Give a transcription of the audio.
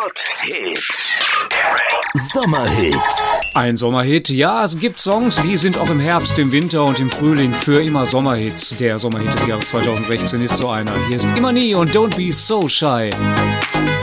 Hot Hit Sommerhit. Ein Sommerhit, ja, es gibt Songs, die sind auch im Herbst, im Winter und im Frühling für immer Sommerhits. Der Sommerhit des Jahres 2016 ist so einer. Hier ist Immer Nie und Don't Be So Shy.